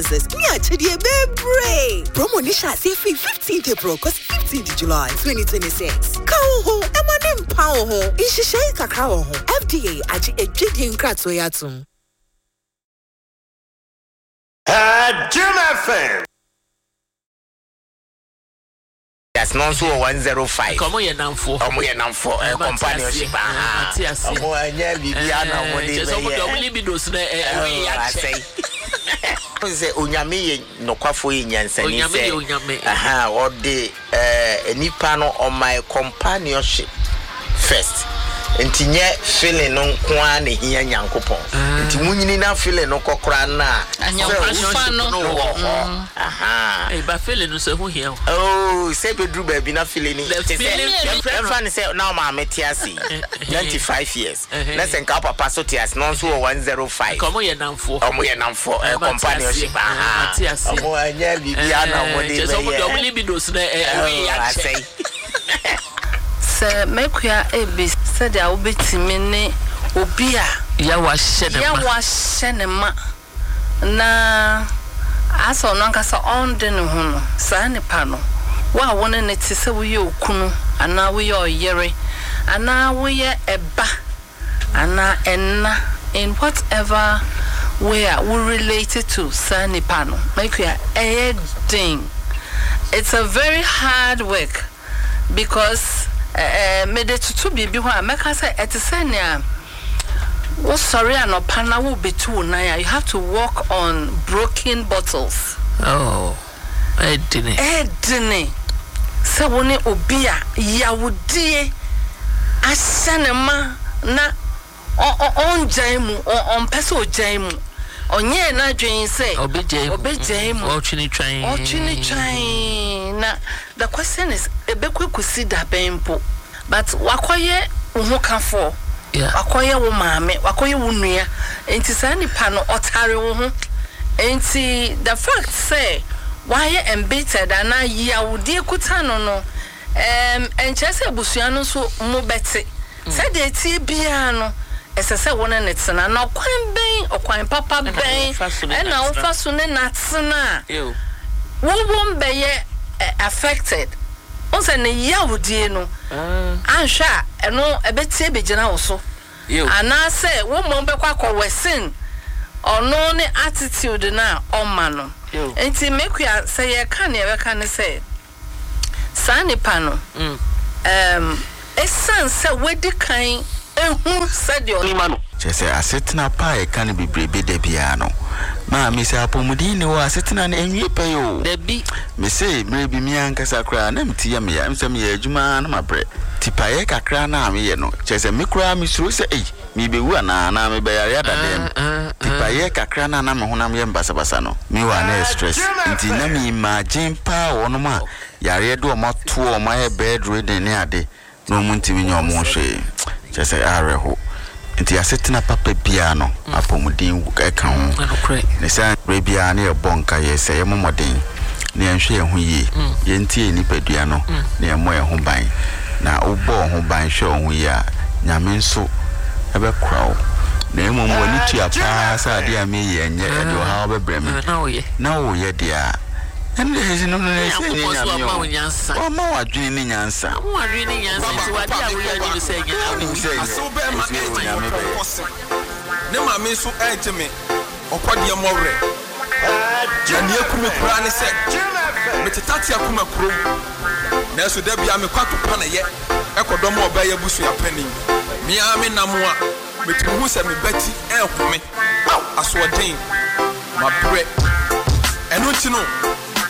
Mia Chedi Bebre. Promo Nisha say free 15th April cause 15th July 2026. Kawo ho, emanem pawo ho. Ishishe kakao ho. FDA aji ejidi nkratso yatum. Jim FM. That's non so 105. Come on, Namfo. Companionship. Oh, I never be say Unyami no kwafo nyansani say or the nipa no on my companionship first. Enti nye feeling no kwa ne hia nyankopon. Enti munyini na feeling no kokra na. Eh ba feeling no se ho hia. Oh, say bedru ba bi na feeling ni. Friend say now ma metiasi. 95 years. Let's enka papa so tias non so 105. Come on, Namfo. Companionship. Omo anya bibia na mo de. So mo do libidos na I say. Se mekuya ebis said I will be timine obia ya wa hyene ma na aso no nkasa on de ne ho no sa ne pa no wa wona ne ti se wo ye okunu ana wo ye oyere ana wo ye eba ana enna in whatever way we related to sa ne pa no mekuya ding. It's a very hard work because me de tutu bibi ho ameka say etisenia wo sorry anopa na wo betu na ya you have to walk on broken bottles. Oh edine se woni obi a yawudie asanema na on jaimu on pese o jaimu onye na dwen say obejaimu o twini twan na the question is ebekukusi da bempo but wakoye wo kafo wakoye wo maame wakoye wo nua enti sa nipa no otare wo ho enti the fact say why embitted and na yawudie kutano no enchese busua no so mo bete say de tie bia no esese wona netsena na okwan papa ben na wo faso ne natsena wo beye affected on say ne yawudie no anhwa eno ebetie begina wo so ana say wo mo be kwakọ wesin ono ne attitude na oma no enti mekua say ye ka ne be ka ne say sani pano esan say wedi kan ehu said your nimano chese asetna pa e kan bibrebe de bia no ma mi se apomudi ne wa asetna na enwie pe yo de bi me se me bi mi ankasa kra na mti ya me ya msem ya adwuma na mabre tipaye kakra na me ye no chese me kra mi suru se mi bewu na me be yare adadem tipaye kakra na me honam ye mbasabasa no mi wa na stress nti na mi imagine pa wono ma yare do ma to o ma ye bed ready ne ade no munti mi nyomo hwe chese areho nti asetna papa bia no apomudin ka ho ne sa bia na ye bonka ye se ye momoden ne nhwe ye ho yi ye ntie ni padua no ne mo ye ho ban na ubo ho ban hwe ho yi a nyame nso ebe krawo na emo mo ni tua pa sa de ame ye nye e do ha obebrem na wo ye dia ende hezi no ne se ni nyame o ma wadwini ni nyansa ti wadi awuri ani se nya aso be ma ne ma me so etime okwade amore ya ne akume kura ne se metitati akuma kuro na so da bia me kwato pa na ye ekodom oba ya busu ya pani mi ame namoa metuhu se me beti ehome aso odin ma bre enu nti no